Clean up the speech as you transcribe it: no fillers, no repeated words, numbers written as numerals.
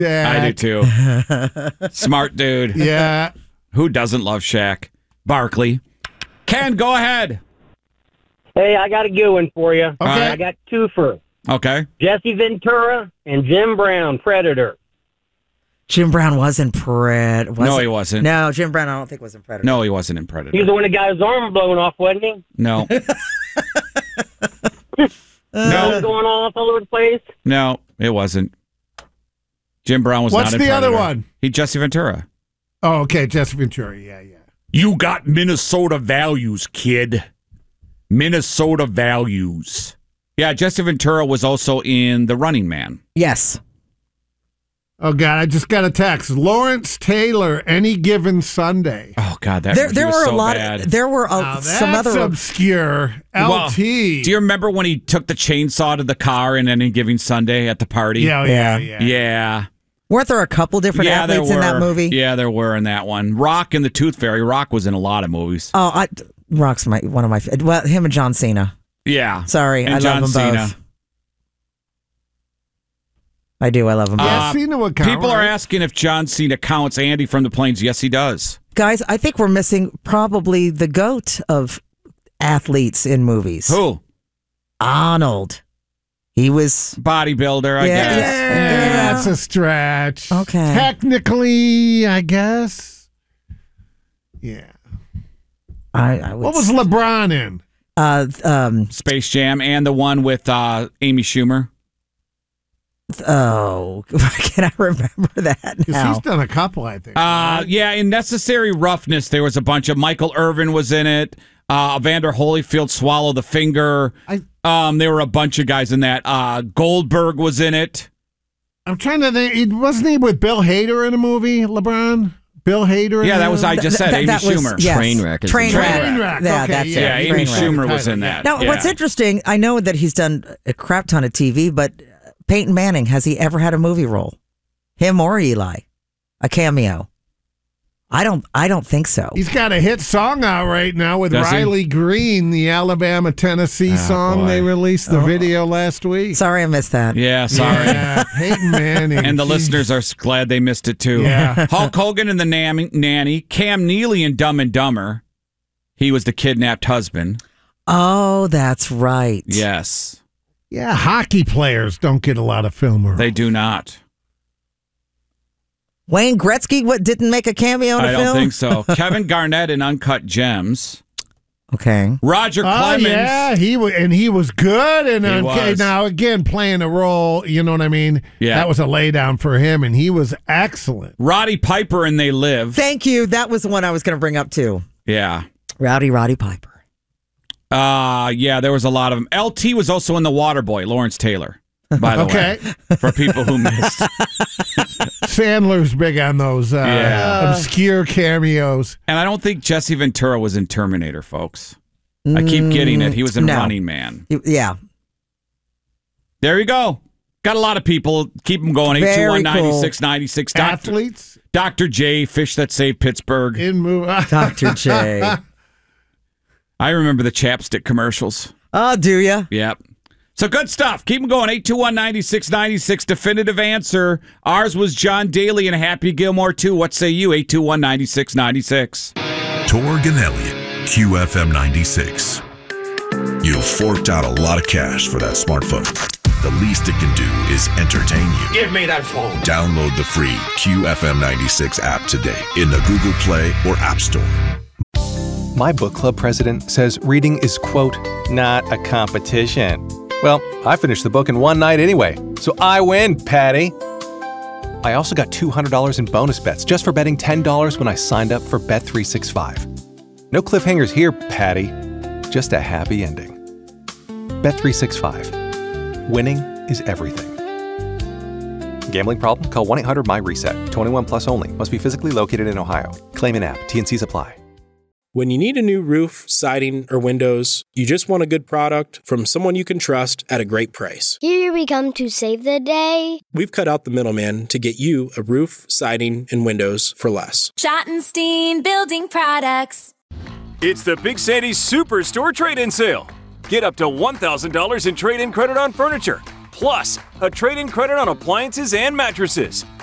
Yeah, I do too. Smart dude. Yeah. Who doesn't love Shaq? Barkley. Ken, go ahead. Hey, I got a good one for you. Okay. I got two for Okay. Jesse Ventura and Jim Brown, Predator. Jim Brown was in Predator. No, he wasn't. No, Jim Brown I don't think was in Predator. No, he wasn't in Predator. He's the one that got his arm blown off, wasn't he? No. Nose going off all over the place. No, it wasn't. Jim Brown was What's not in the Predator. other one? He Jesse Ventura. Oh, okay. Jesse Ventura. Yeah. You got Minnesota values, kid. Minnesota values. Yeah, Jesse Ventura was also in The Running Man. Yes. Oh, God. I just got a text. Lawrence Taylor, Any Given Sunday. Oh, God, that There movie was were so a lot. bad. There were Now, some that's other. obscure. Well, LT. do you remember when he took the chainsaw to the car in Any Given Sunday at the party? Yeah. Yeah. Weren't there a couple different Yeah, there athletes in that were. movie? Yeah, there were in that one. Rock and the Tooth Fairy. Rock was in a lot of movies. Oh, Rock's one of my. Well, him and John Cena. Yeah. Sorry, And I John love them Cena. both. I do. I love them both. Yeah, Cena would count, People are right? asking if John Cena counts Andy from the Plains. Yes, he does. Guys, I think we're missing probably the GOAT of athletes in movies. Who? Arnold. He was. Bodybuilder, I Yeah, guess. Yeah, that's a stretch. Okay. Technically, I guess. Yeah. I would What was LeBron in? Space Jam and the one with Amy Schumer. Oh, can I remember that Because now? he's done a couple, I think. Yeah, in Necessary Roughness, there was a bunch of Michael Irvin was in it. Evander Holyfield, Swallow the Finger. There were a bunch of guys in that. Goldberg was in it. I'm trying to think. Wasn't he with Bill Hader in a movie, LeBron? Bill Hader? Yeah, that was I just said. Amy Schumer. Yes. Trainwreck is Trainwreck. Trainwreck. Yeah, Okay, that's yeah. Yeah, it. Amy Trainwreck. Schumer was in that. Now, Yeah. what's interesting, I know that he's done a crap ton of TV, but Peyton Manning, has he ever had a movie role? Him or Eli? A cameo? I don't think so. He's got a hit song out right now with Does he? Riley Green, the Alabama-Tennessee song. boy. They released the video last week. Sorry I missed that. Yeah, sorry. Yeah, Peyton Manning. And the listeners are glad they missed it too. Yeah. Hulk Hogan and the Nanny, Cam Neely in Dumb and Dumber. He was the kidnapped husband. Oh, that's right. Yes, Yeah, hockey players don't get a lot of film roles. they do not. Wayne Gretzky didn't make a cameo in a I film? don't think so. Kevin Garnett in Uncut Gems. Okay. Roger Oh, Clemens. yeah, he was good. And He okay, was. now again, playing a role, you know what I mean? Yeah. That was a laydown for him, and he was excellent. Roddy Piper in They Live. Thank you. That was the one I was going to bring up too. Yeah. Roddy Piper. Yeah, there was a lot of them. LT was also in The Waterboy, Lawrence Taylor, by the Okay. way, for people who missed. Sandler's big on those Yeah. obscure cameos. And I don't think Jesse Ventura was in Terminator, folks. I keep getting it. He was in No. Running Man. Yeah. There you go. Got a lot of people. Keep them going. Very 821-9696. Athletes Dr. J, Fish That Saved Pittsburgh. in movie. Dr. J. I remember the chapstick commercials. Oh, do ya? Yep. So good stuff. Keep them going. 821-9696. Definitive answer. Ours was John Daly and Happy Gilmore, too. What say you? 821-9696. Torg and Elliott, QFM 96. You've forked out a lot of cash for that smartphone. The least it can do is entertain you. Give me that phone. Download the free QFM 96 app today in the Google Play or App Store. My book club president says reading is, quote, not a competition. Well, I finished the book in one night anyway, so I win, Patty. I also got $200 in bonus bets just for betting $10 when I signed up for Bet365. No cliffhangers here, Patty. Just a happy ending. Bet365. Winning is everything. Gambling problem? Call 1-800-MY-RESET. 21 plus only. Must be physically located in Ohio. Claim in app. T&Cs apply. When you need a new roof, siding, or windows, you just want a good product from someone you can trust at a great price. Here we come to save the day. We've cut out the middleman to get you a roof, siding, and windows for less. Schottenstein Building Products. It's the Big Sandy's Superstore Trade-In Sale. Get up to $1,000 in trade-in credit on furniture, plus a trade-in credit on appliances and mattresses.